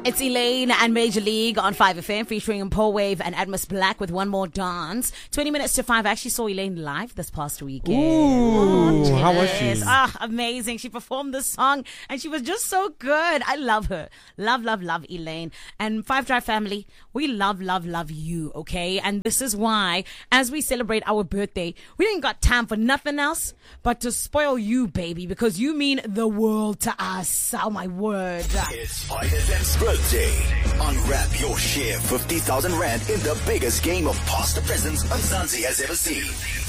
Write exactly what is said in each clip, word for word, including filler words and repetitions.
It's Elaine and Major League on five F M featuring Paul Wave and Atmos Black with One More Dance. twenty minutes to five. I actually saw Elaine live this past weekend. Ooh, oh, how was she? Ah, amazing. She performed this song and she was just so good. I love her. Love, love, love Elaine. And Five Drive family, we love, love, love you, okay? And this is why, as we celebrate our birthday, we ain't got time for nothing else but to spoil you, baby, because you mean the world to us. Oh, my word. It's five F M's birthday. Unwrap your share fifty thousand rand in the biggest game of past the presents Mzansi has ever seen.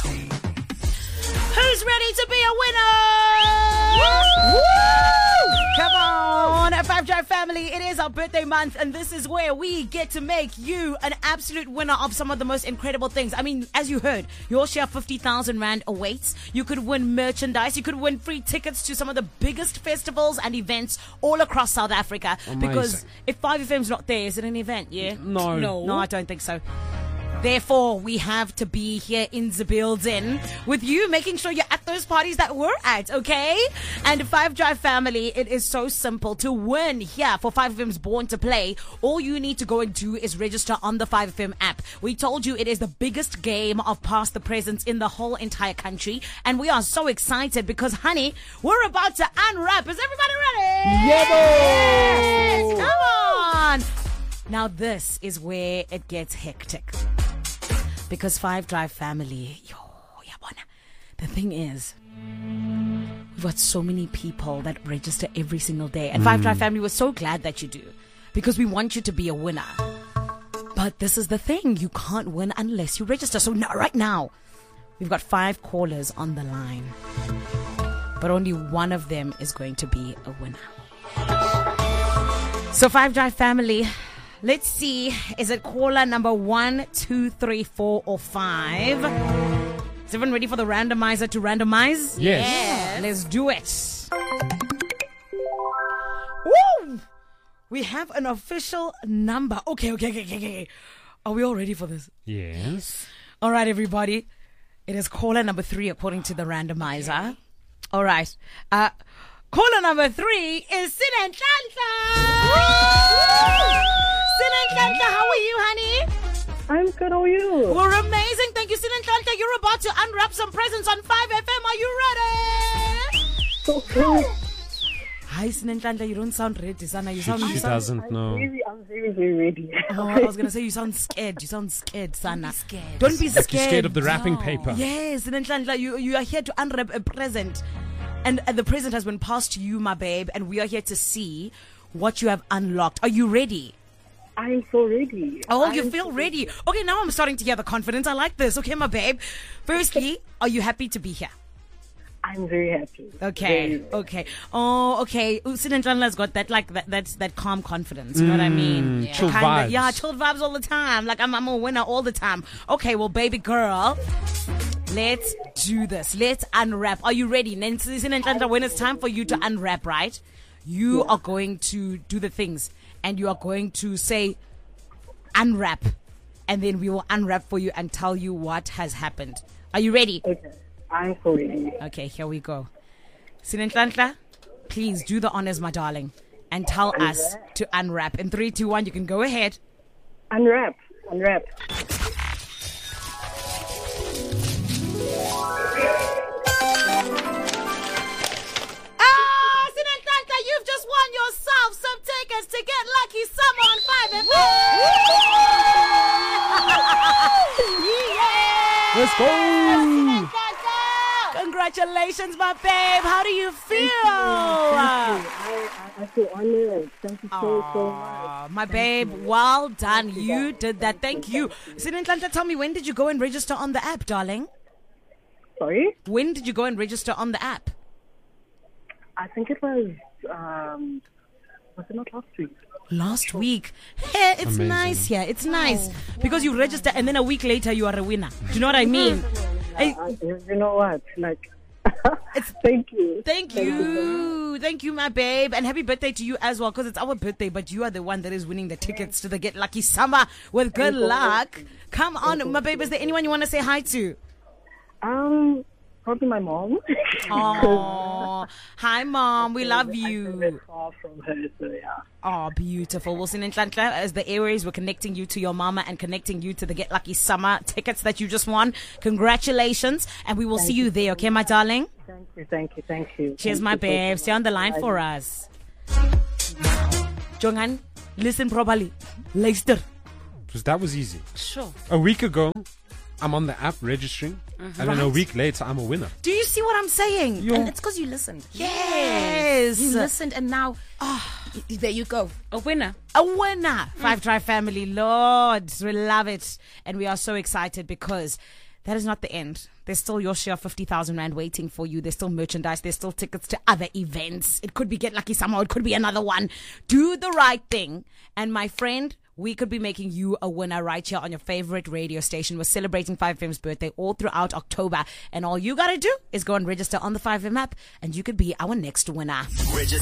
Who's ready to be a winner? Woo! Come on, Five Drive family, it is our birthday month and this is where we get to make you an absolute winner of some of the most incredible things. I mean, as you heard, your share fifty thousand rand awaits. You could win merchandise. You could win free tickets to some of the biggest festivals and events all across South Africa. Amazing. Because if five F M's not there, is it an event? Yeah? No. No, no, I don't think so. Therefore, we have to be here in the building with you, making sure you're at those parties that we're at, okay? And Five Drive family, it is so simple to win here for five F M's Born to Play. All you need to go and do is register on the five F M app. We told you it is the biggest game of past the presents in the whole entire country. And we are so excited because, honey, we're about to unwrap. Is everybody ready? Yes! Come on! Now this is where it gets hectic. Because Five Drive family, yo, yabona. The thing is, we've got so many people that register every single day. And mm. Five Drive family, we're so glad that you do. Because we want you to be a winner. But this is the thing, you can't win unless you register. So now, right now, we've got five callers on the line. But only one of them is going to be a winner. So Five Drive family, let's see, is it caller number one, two, three, four, or five? Is everyone ready for the randomizer to randomize? Yes. Yeah, let's do it. Woo! We have an official number. Okay, okay, okay, okay, okay. Are we all ready for this? Yes. All right, everybody. It is caller number three according to the randomizer. Okay. All right. Uh, caller number three is Sinenhlanhla. Sinenhlanhla, how are you, honey? I'm good, how are you? We're amazing. Thank you, Sinenhlanhla. You're about to unwrap some presents on five F M. Are you ready? So cool. Hi, Sinenhlanhla. You don't sound ready, Sana. You She, sound, she you sound doesn't know. Really, I'm very, very ready. Oh, I was going to say you sound scared. You sound scared, Sana. Scared. Don't be scared. Like you're scared of the wrapping no. paper. Yes, Sinenhlanhla, you, you are here to unwrap a present. And, and the present has been passed to you, my babe. And we are here to see what you have unlocked. Are you ready? I'm so ready. Oh, I'm you feel so ready. Okay, now I'm starting to get the confidence. I like this. Okay, my babe. Firstly, are you happy to be here? I'm very happy. Okay, very okay. Oh, okay. Sinenhlanhla's got that, like, that, that's that calm confidence. You know what I mean? Yeah. Chill Kinda, vibes. Yeah, chill vibes all the time. Like, I'm, I'm a winner all the time. Okay, well, baby girl, let's do this. Let's unwrap. Are you ready? Nancy Sinenhlanhla, when it's time for you to unwrap, right? You Yeah. are going to do the things. And you are going to say, unwrap. And then we will unwrap for you and tell you what has happened. Are you ready? Okay, I'm so ready. Okay, here we go. Sinenhlanhla, please do the honors, my darling. And tell us to unwrap. In three, two, one, you can go ahead. Unwrap, unwrap. Ah, Sinenhlanhla, you've just won yourself some tickets to get Lucky Summer on five F M. Yeah! Let's go! Congratulations, my babe. How do you feel? I, I, I feel honored. Thank you so, so much. Aw, my babe, well done. You did that. Thank you. Sinenhlanhla, tell me, when did you go and register on the app, darling? Sorry? When did you go and register on the app? I think it was, um, was it not last week? Last week. Hey, it's Amazing. nice here. It's nice. Because you register and then a week later you are a winner. Do you know what I mean? Hey, Uh, you know what? Like, It's- thank you. Thank you. Thank you, my babe. And happy birthday to you as well, because it's our birthday, but you are the one that is winning the tickets to the Get Lucky Summer with good luck. Come on, my babe. Is there anyone you want to say hi to? Um, probably my mom. Oh, Oh, hi, Mom. We love I you. live far from her, so yeah. Oh, beautiful. We'll send in Tlantla as the airways. We're connecting you to your mama and connecting you to the Get Lucky Summer tickets that you just won. Congratulations. And we will see you there, okay, my darling? Thank you, thank you, thank you. Cheers, Thank my you so babe. much. Stay on the line Bye. for us. Jongan, listen properly. Leicester. Because that was easy. Sure. A week ago, I'm on the app registering, and then a Right. week later, I'm a winner. Do you see what I'm saying? Yo. And it's because you listened. Yes. You listened, and now, ah, y- there you go. A winner. A winner. Five Drive family, Lord, we love it. And we are so excited because that is not the end. There's still your share of fifty thousand Rand waiting for you. There's still merchandise. There's still tickets to other events. It could be Get Lucky Summer. It could be another one. Do the right thing. And my friend, we could be making you a winner right here on your favorite radio station. We're celebrating five M's birthday all throughout October. And all you got to do is go and register on the five M app and you could be our next winner. Register